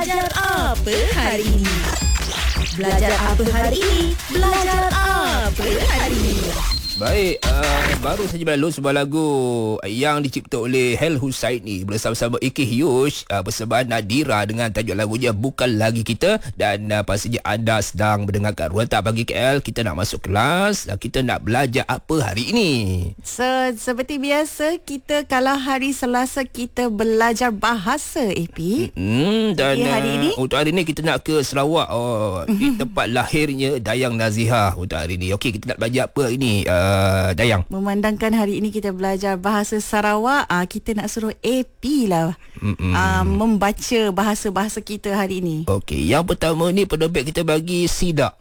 Belajar apa hari ini? Belajar apa hari ini? Belajar apa hari ini? Baik, baru saja berlalu sebuah lagu yang dicipta oleh Hel Husaini bersama-sama AK Hiyush, persembahan Nadira dengan tajuk lagunya Bukan Lagi Kita. Dan pastinya anda sedang mendengarkan Ruang Tak Pagi KL. Kita nak masuk kelas, kita nak belajar apa hari ini? Seperti biasa, kita kalau hari Selasa kita belajar bahasa, AP. Dan hari ini? untuk hari ini kita nak ke Sarawak, di tempat lahirnya Dayang Nazihah untuk hari ini. Okey, kita nak belajar apa hari ini, Dayang? Memandangkan hari ini kita belajar bahasa Sarawak, kita nak suruh AP lah membaca bahasa-bahasa kita hari ini. Okey, yang pertama ni penerbit kita bagi sidak.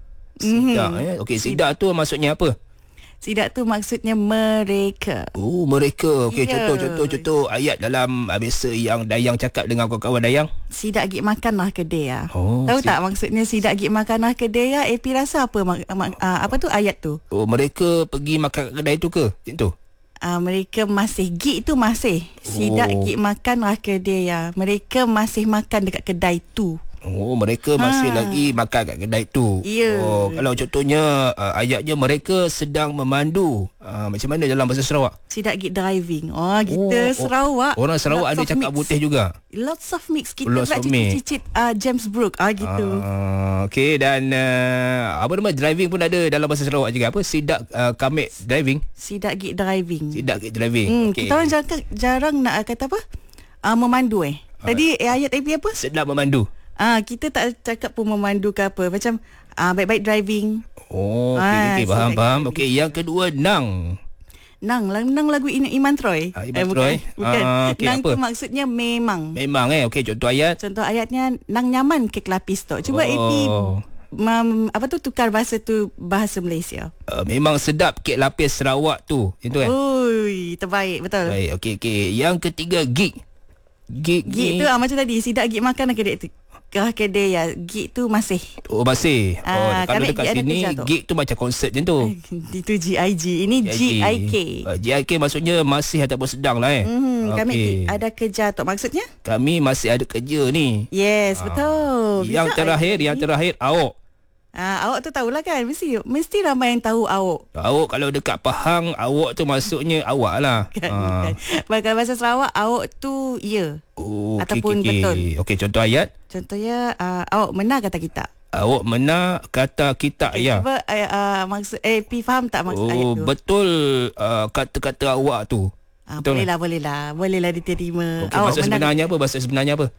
Sidak, Okey, sidak tu maksudnya apa? Sidak tu maksudnya mereka. Oh, mereka. Okey, Ya. contoh ayat dalam biasa yang Dayang cakap dengan kawan-kawan Dayang. Sidak gig makan lah kedai lah. Oh, Tahu tak maksudnya sidak gig makan lah kedai lah? AP rasa apa apa tu ayat tu? Oh, mereka pergi makan kat kedai tu ke? Macam tu? Mereka masih gig tu masih. Sidak gig makan lah kedai ya. Mereka masih makan dekat kedai tu. Oh, mereka masih lagi makan kat kedai tu. Ya. Oh, kalau contohnya ayatnya mereka sedang memandu. Macam mana dalam bahasa Sarawak? Sidak gig driving. Kita Sarawak. Orang Sarawak lots ada of cakap mix. putih juga. Lots of mix. Kita Lots pula of mix. cicit-cicit James Brooke. Gitu. Okey, dan apa nama driving pun ada dalam bahasa Sarawak juga. Apa? Sidak kamik driving. Sidak gig driving. Sidak driving. Okey. Kita orang jarang nak kata apa? Memandu Tadi ayat AP apa? Sedap memandu. Kita tak cakap pun memandu ke apa. Macam baik-baik driving. Oh, okey, faham. Okey, yang kedua nang. Nang lagu Iman Troy. Iman Troy. Bukan. Okey, Nang apa? tu maksudnya memang. Memang okey, contoh ayat. Contoh ayatnya nang nyaman kek lapis tu. Cuba AP tukar bahasa tu bahasa Malaysia. Memang sedap kek lapis Sarawak tu. Itu kan? Ui, terbaik betul. Baik, okey. Yang ketiga gig. Gig Tu macam tadi sidak gig makan kedai tu. Kedai ya. Gig tu masih. Oh, masih. Kalau kamik dekat gig ada sini kerja tu. gig tu macam konsert macam tu. Itu GIG. Ini GIK. GIK maksudnya masih ataupun sedang lah Kami ada kerja tu maksudnya? Kami masih ada kerja ni. Yes, betul. Yang terakhir awak. Awak tu tahulah kan. Mesti ramai yang tahu awak. Awak kalau dekat Pahang, awak tu maksudnya awak lah. Kan. Kalau bahasa Sarawak, awak tu ya. Oh, Ataupun betul. Okey, contoh ayat. Contohnya awak benar kata kita. Awak benar kata kita, ya. Cuba maksud P faham tak maksud ayat tu? Betul kata-kata awak tu. Betul Bolehlah diterima. Okey, bahasa sebenarnya apa? Bahasa sebenarnya apa?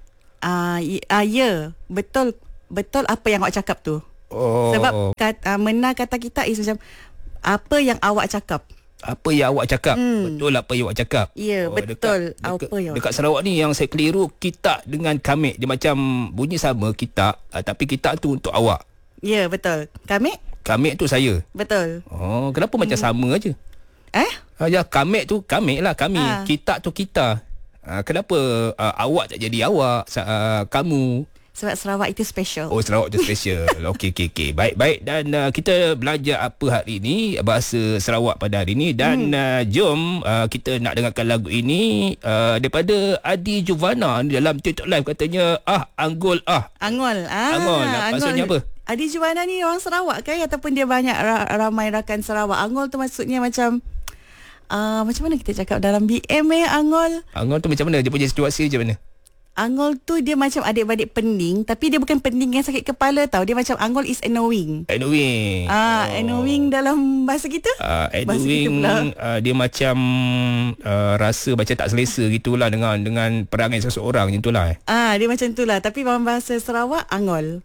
Ya, betul apa yang awak cakap tu. Oh. Sebab benar kata kita is macam apa yang awak cakap. Apa yang awak cakap? Betul apa yang awak cakap? Ya, betul. Apa yang dekat Sarawak ni yang saya keliru, kita dengan kamik. Dia macam bunyi sama kita, tapi kita tu untuk awak. Ya, betul. Kamik tu saya. Betul. Oh, kenapa macam sama aja? Ya, kamik tu kamik lah, kami. Kita tu kita. Kenapa awak tak jadi awak, kamu? Sebab Sarawak itu special. Oh, Sarawak tu special. Okey. Baik. Dan kita belajar apa hari ini, bahasa Sarawak pada hari ini. Dan jom kita nak dengarkan lagu ini daripada Adi Juvana dalam TikTok Live. Katanya Anggol. Angol. Angol. Maksudnya apa? Adi Juvana ni orang Sarawak kan? Ataupun dia banyak ramai rakan Sarawak. Angol tu maksudnya macam macam mana kita cakap dalam BM Angol? Angol tu macam mana? Dia punya situasi macam mana? Angol tu dia macam adik-beradik pening. Tapi dia bukan pening yang sakit kepala tau. Dia macam Angol is annoying. Annoying dalam bahasa kita? Annoying, dia macam rasa macam tak selesa gitulah dengan perangai seseorang macam itulah. Dia macam itulah. Tapi dalam bahasa Sarawak Angol.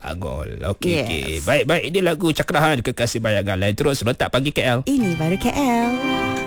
Okey. Baik. Ini lagu Cakrahan Kekasih Bayangan Lain. Terus letak pagi KL. Ini baru KL.